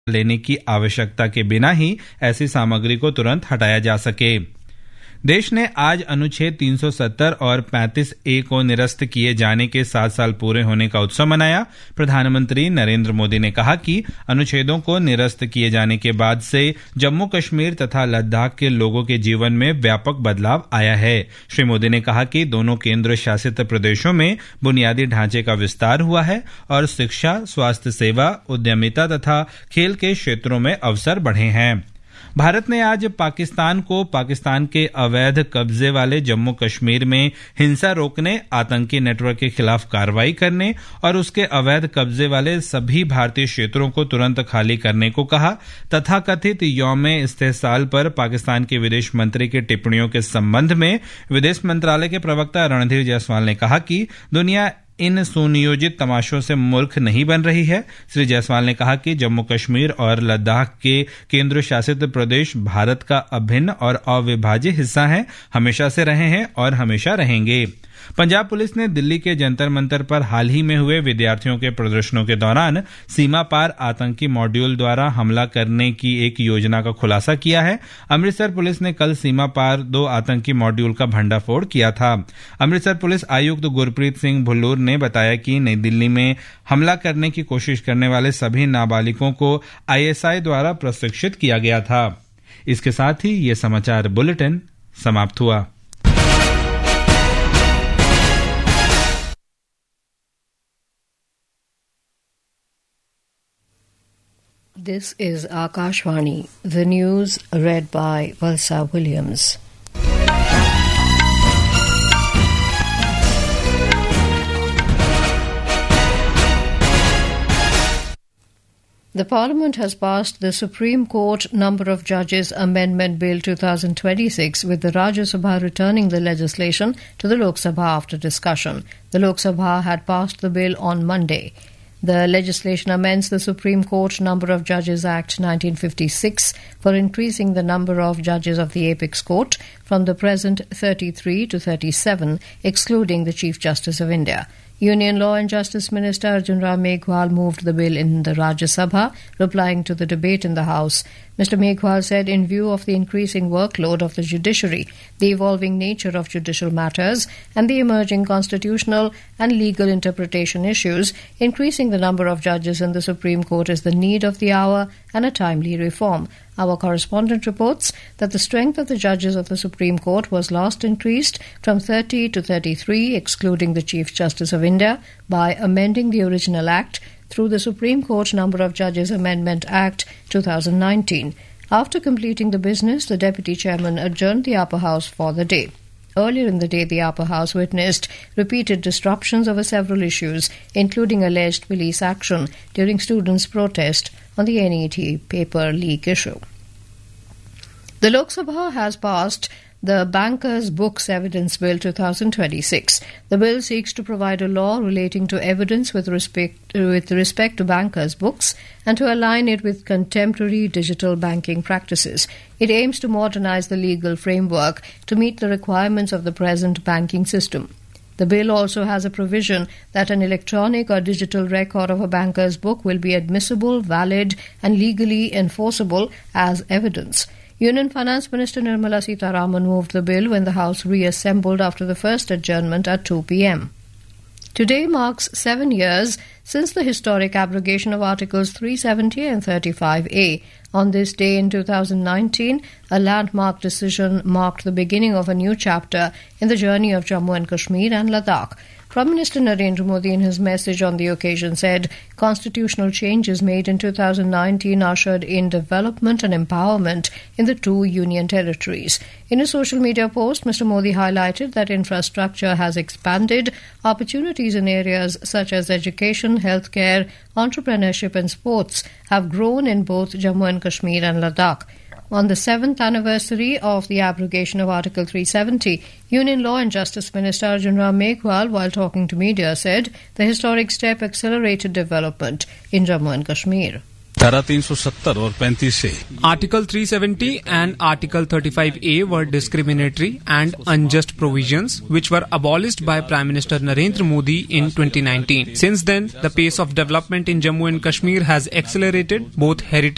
लेने की आवश्यकता के बिना ही ऐसी सामग्री को तुरंत हटाया जा सके। देश ने आज अनुच्छेद 370 और 35A को निरस्त किए जाने के 7 साल पूरे होने का उत्सव मनाया। प्रधानमंत्री नरेंद्र मोदी ने कहा कि अनुच्छेदों को निरस्त किए जाने के बाद से जम्मू कश्मीर तथा लद्दाख के लोगों के जीवन में व्यापक बदलाव आया है। श्री मोदी ने कहा कि दोनों केंद्र शासित प्रदेशों में बुनियादी ढांचे का विस्तार हुआ है और शिक्षा, स्वास्थ्य सेवा, उद्यमिता तथा खेल के क्षेत्रों में अवसर बढ़े हैं। भारत ने आज पाकिस्तान को पाकिस्तान के अवैध कब्जे वाले जम्मू कश्मीर में हिंसा रोकने, आतंकी नेटवर्क के खिलाफ कार्रवाई करने और उसके अवैध कब्जे वाले सभी भारतीय क्षेत्रों को तुरंत खाली करने को कहा। तथाकथित यौम-ए-इस्तेहसाल पर पाकिस्तान के विदेश मंत्री की टिप्पणियों के संबंध में विदेश मंत्रालय के प्रवक्ता रणधीर जायसवाल ने कहा कि दुनिया इन सुनियोजित तमाशों से मूर्ख नहीं बन रही है। श्री जायसवाल ने कहा कि जम्मू कश्मीर और लद्दाख के केंद्र शासित प्रदेश भारत का अभिन्न और अविभाज्य हिस्सा हैं, हमेशा से रहे हैं और हमेशा रहेंगे। पंजाब पुलिस ने दिल्ली के जंतर मंतर पर हाल ही में हुए विद्यार्थियों के प्रदर्शनों के दौरान सीमा पार आतंकी मॉड्यूल द्वारा हमला करने की एक योजना का खुलासा किया है। अमृतसर पुलिस ने कल सीमा पार 2 आतंकी मॉड्यूल का भंडाफोड़ किया था। अमृतसर पुलिस आयुक्त गुरप्रीत सिंह भुल्लूर ने बताया कि नई दिल्ली में हमला करने की कोशिश करने वाले सभी नाबालिगों को ISI द्वारा प्रशिक्षित किया गया था। इसके साथ ही ये समाचार बुलेटिन समाप्त हुआ। This is Akashvani, the news read by Valsa Williams. The Parliament has passed the Supreme Court Number of Judges Amendment Bill 2026, with the Rajya Sabha returning the legislation to the Lok Sabha after discussion. The Lok Sabha had passed the bill on Monday. The legislation amends the Supreme Court Number of Judges Act 1956 for increasing the number of judges of the Apex Court from the present 33 to 37, excluding the Chief Justice of India. Union Law and Justice Minister Arjun Ram Meghwal moved the bill in the Rajya Sabha, replying to the debate in the House. Mr. Meghwal said in view of the increasing workload of the judiciary, the evolving nature of judicial matters and the emerging constitutional and legal interpretation issues, increasing the number of judges in the Supreme Court is the need of the hour and a timely reform. Our correspondent reports that the strength of the judges of the Supreme Court was last increased from 30 to 33, excluding the Chief Justice of India, by amending the original Act through the Supreme Court Number of Judges Amendment Act 2019. After completing the business, the Deputy Chairman adjourned the Upper House for the day. Earlier in the day, the Upper House witnessed repeated disruptions over several issues, including alleged police action during students' protest on the NET paper leak issue. The Lok Sabha has passed the Bankers' Books Evidence Bill 2026. The bill seeks to provide a law relating to evidence with respect to bankers' books and to align it with contemporary digital banking practices. It aims to modernize the legal framework to meet the requirements of the present banking system. The bill also has a provision that an electronic or digital record of a banker's book will be admissible, valid, and legally enforceable as evidence. Union Finance Minister Nirmala Sitharaman moved the bill when the House reassembled after the first adjournment at 2 p.m. Today marks 7 years since the historic abrogation of Articles 370 and 35A. On this day in 2019, a landmark decision marked the beginning of a new chapter in the journey of Jammu and Kashmir and Ladakh. Prime Minister Narendra Modi in his message on the occasion said constitutional changes made in 2019 ushered in development and empowerment in the two union territories. In a social media post, Mr. Modi highlighted that infrastructure has expanded, opportunities in areas such as education, healthcare, entrepreneurship and sports have grown in both Jammu and Kashmir and Ladakh. On the 7th anniversary of the abrogation of Article 370, Union Law and Justice Minister Arjun Ram Meghwal, while talking to media, said the historic step accelerated development in Jammu and Kashmir. धारा 370 और 35 से Article 370 and Article 35A were discriminatory and unjust provisions which were abolished by Prime Minister Narendra Modi in 2019. Since then, the pace of development in Jammu and Kashmir has accelerated. Both heritage